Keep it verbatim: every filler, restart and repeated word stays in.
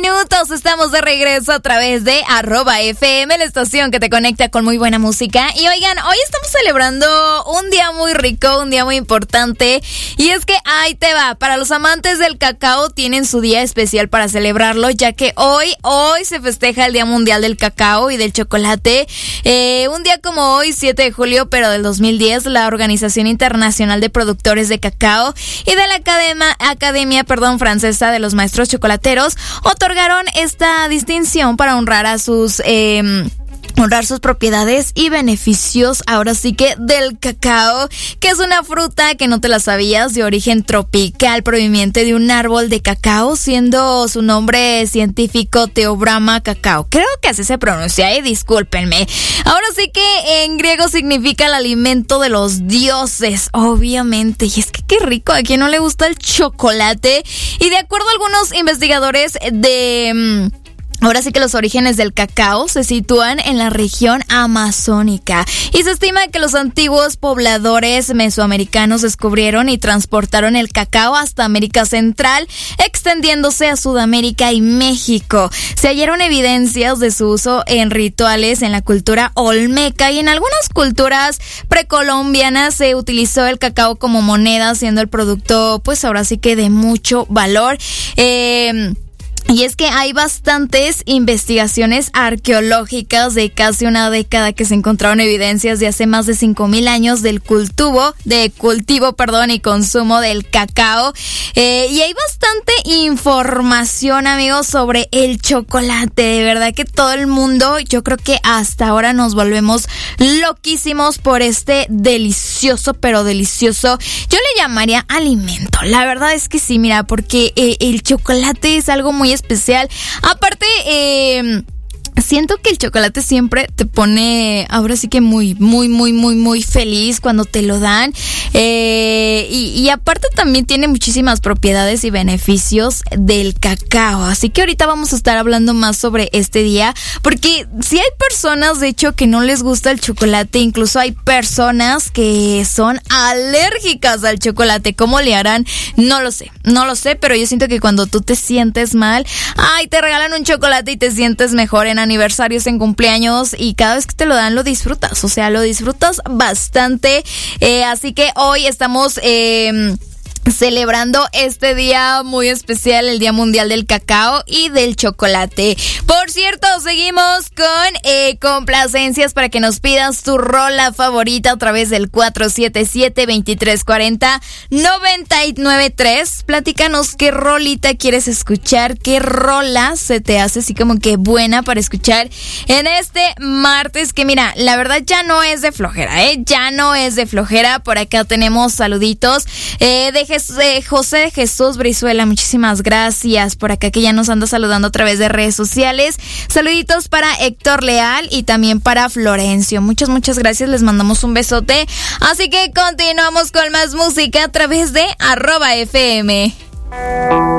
minutos. Estamos de regreso a través de arroba F M, la estación que te conecta con muy buena música. Y oigan, hoy estamos celebrando un día muy rico, un día muy importante. Y es que ahí te va. Para los amantes del cacao tienen su día especial para celebrarlo, ya que hoy, hoy se festeja el Día Mundial del Cacao y del Chocolate. Eh, un día como hoy, siete de julio, pero del dos mil diez, la Organización Internacional de Productores de Cacao y de la Academia, Academia perdón, Francesa de los Maestros Chocolateros otorgaron esta distinción para honrar a sus... Eh, honrar sus propiedades y beneficios, ahora sí que del cacao, que es una fruta que no te la sabías, de origen tropical, proveniente de un árbol de cacao, siendo su nombre científico Theobroma cacao. Creo que así se pronuncia, y eh, discúlpenme. Ahora sí que en griego significa el alimento de los dioses, obviamente. Y es que qué rico, ¿a quién no le gusta el chocolate? Y de acuerdo a algunos investigadores de... Ahora sí que los orígenes del cacao se sitúan en la región amazónica y se estima que los antiguos pobladores mesoamericanos descubrieron y transportaron el cacao hasta América Central, extendiéndose a Sudamérica y México. Se hallaron evidencias de su uso en rituales en la cultura olmeca y en algunas culturas precolombianas se utilizó el cacao como moneda, siendo el producto pues ahora sí que de mucho valor. Eh... Y es que hay bastantes investigaciones arqueológicas de casi una década que se encontraron evidencias de hace más de cinco mil años del cultivo, de cultivo, perdón, y consumo del cacao. Eh, y hay bastante información, amigos, sobre el chocolate. De verdad que todo el mundo, yo creo que hasta ahora nos volvemos loquísimos por este delicioso, pero delicioso, yo le llamaría alimento. La verdad es que sí, mira, porque eh, el chocolate es algo muy especial. Aparte, eh, siento que el chocolate siempre te pone, ahora sí que muy, muy, muy, muy, muy feliz cuando te lo dan. Eh, y, y aparte también tiene muchísimas propiedades y beneficios del cacao. Así que ahorita vamos a estar hablando más sobre este día, porque si hay personas, de hecho, que no les gusta el chocolate, incluso hay personas que son alérgicas al chocolate. ¿Cómo le harán? No lo sé, no lo sé, pero yo siento que cuando tú te sientes mal, ay, te regalan un chocolate y te sientes mejor en aniversarios, en cumpleaños, y cada vez que te lo dan lo disfrutas, o sea, lo disfrutas bastante. Eh, así que hoy estamos eh, celebrando este día muy especial, el Día Mundial del Cacao y del Chocolate. Por cierto, seguimos con eh, complacencias para que nos pidas tu rola favorita a través del cuatro siete siete, veintitrés cuarenta, noventa y nueve tres. Platícanos qué rolita quieres escuchar, qué rola se te hace así como que buena para escuchar en este martes, que mira, la verdad ya no es de flojera, ¿eh? Ya no es de flojera. Por acá tenemos saluditos eh, de Eh, José de Jesús Brizuela, muchísimas gracias por acá, que ya nos anda saludando a través de redes sociales. Saluditos para Héctor Leal y también para Florencio. Muchas, muchas gracias, les mandamos un besote. Así que continuamos con más música a través de arroba F M.